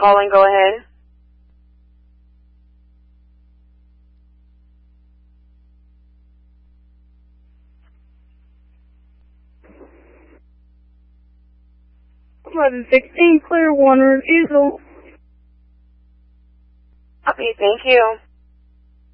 calling. Go ahead. $1116 Clearwater Diesel. Copy. Thank you.